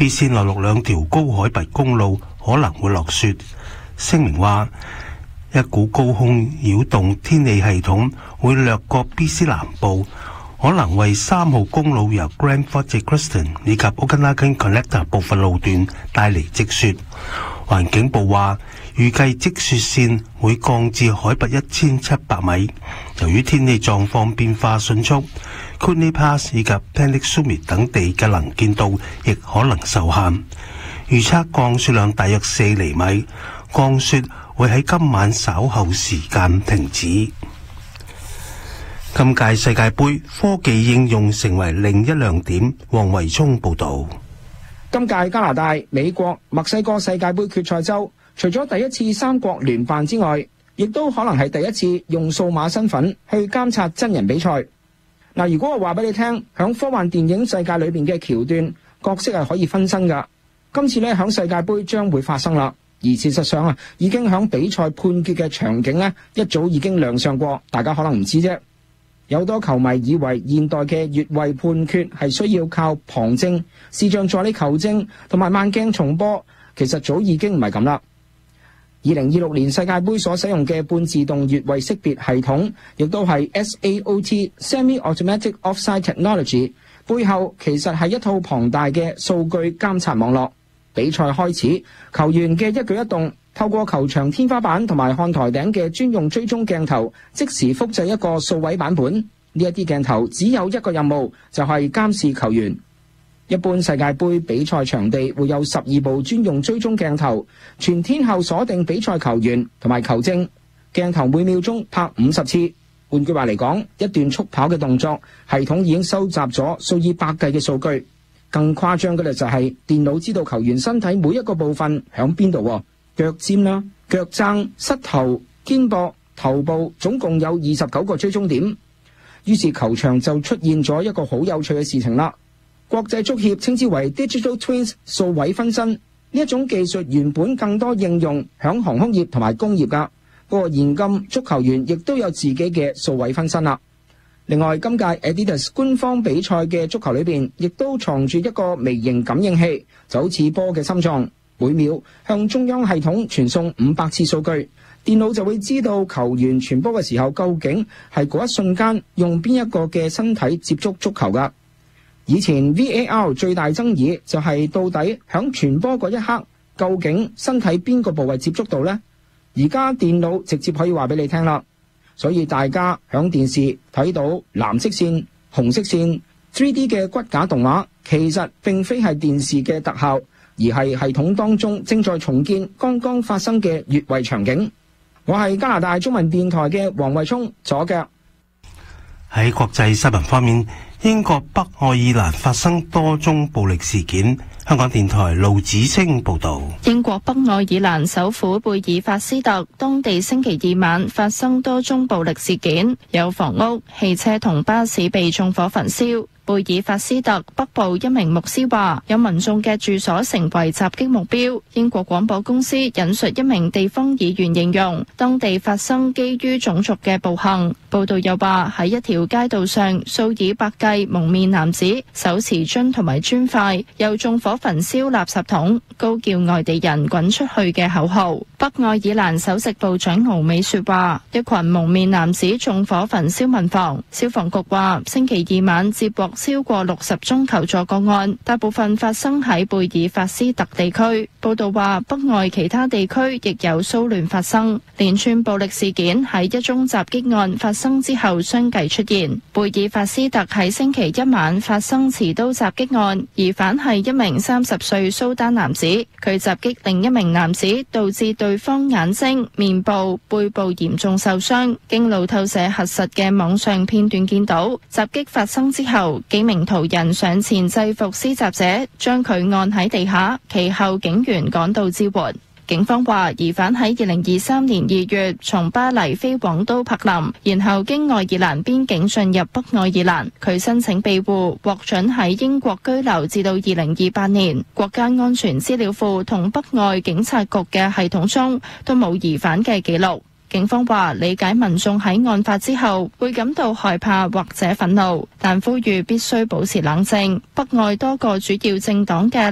BC 內陸2條高海拔公路可能會落雪。聲明話，一股高空擾動天氣系統會掠過 BC 南部，可能為3號公路由 Grand Forks 至 Creston 以及 Okanagan Connector 部分路段帶嚟積雪。環境部話，預計積雪線會降至海拔1700米。由於天氣狀況變化迅速， Kootenay Pass 以及 Peninsula 等地嘅能見度亦可能受限。預測降雪量大約4厘米，降雪會喺今晚稍後時間停止。今屆世界盃科技應用成為另一亮點。黃維聰報導。 今屆加拿大、美國、墨西哥世界盃決賽周，除咗第一次3國聯辦之外，亦都可能係第一次用數碼身份去監察真人比賽。嗱，如果我話俾你聽，響科幻電影世界裏邊嘅橋段角色係可以分身噶，今次咧響世界盃將會發生啦。而事實上啊，已經響比賽判決嘅場景咧一早已經亮相過，大家可能唔知啫。有多球迷以為現代嘅越位判決係需要靠旁證、視像助理球證同埋慢鏡重播，其實早已經唔係咁啦。2026年世界盃所使用嘅半自動越位識別系統，亦都係 SAOT Semi-Automatic Offside Technology， 背後其實係一套龐大嘅數據監察網絡。比賽開始，球員嘅一舉一動透過球場天花板同埋看台頂嘅專用追蹤鏡頭，即時複製一個數位版本。呢一啲鏡頭只有一個任務，就係監視球員。一般世界盃比賽場地會有12部專用追蹤鏡頭，全天候鎖定比賽球員同埋球證。鏡頭每秒鐘拍50次。換句話嚟講，一段速跑嘅動作，系統已經收集咗數以百計嘅數據。更誇張嘅咧就係電腦知道球員身體每一個部分響邊度，腳尖啦、腳踭、膝頭、肩膊、頭部，總共有29個追蹤點。於是球場就出現咗一個好有趣嘅事情啦。國際足協稱之為 Digital Twins 數位分身，呢一種技術原本更多應用響航空業同埋工業噶，不過現今足球員亦都有自己嘅數位分身啦。另外，今屆 Adidas 官方比賽嘅足球裏邊，亦都藏住一個微型感應器，就好似波嘅心臟，每秒向中央系統傳送500次數據，電腦就會知道球員傳波嘅時候究竟係嗰一瞬間用邊一個嘅身體接觸足球噶。以前 VAR 最大爭議就係到底響傳波嗰一刻，究竟身體邊個部位接觸到呢？而家電腦直接可以話俾你聽啦。所以大家響電視睇到藍色線、紅色線 3D 嘅骨架動畫，其實並非係電視嘅特效，而係系統當中正在重建剛剛發生嘅越位場景。我係加拿大中文電台嘅黃慧聰，左腳。 喺國際新聞方面，英國北愛爾蘭發生多宗暴力事件。香港電台盧子清報道。 英國北愛爾蘭首府貝爾法斯特當地星期二晚發生多宗暴力事件，有房屋、汽車同巴士被縱火焚燒。貝爾法斯特北部一名牧師話，有民眾嘅住所成為襲擊目標。英國廣播公司引述一名地方議員形容，當地發生基於種族嘅暴行。報道又話，喺一條街道上，數以百計蒙面男子手持樽同埋磚塊，又縱火焚燒垃圾桶，高叫外地人滾出去嘅口號。北愛爾蘭首席部長敖美說話，一群蒙面男子縱火焚燒民房。消防局話，星期二晚接獲超過60宗求助個案，大部分發生喺貝爾法斯特地區。報道話，北愛其他地區亦有騷亂發生。連串暴力事件喺一宗襲擊案發生之後相繼出現。貝爾法斯特喺星期一晚發生持刀襲擊案，疑犯係一名30歲蘇丹男子，佢襲擊另一名男子，導致對方眼睛、面部、背部嚴重受傷。經路透社核實嘅網上片段見到，襲擊發生之後，幾名途人上前制服施襲者，將佢按喺地下，其後警員趕到支援。警方話，疑犯喺2023年2月從巴黎飛往都柏林，然後經愛爾蘭邊境進入北愛爾蘭。佢申請庇護，獲准喺英國居留至到2028年。國家安全資料庫同北愛警察局嘅系統中都冇疑犯嘅記錄。警方話，理解民眾喺案發之後會感到害怕或者憤怒，但呼籲必須保持冷靜。北愛多個主要政黨嘅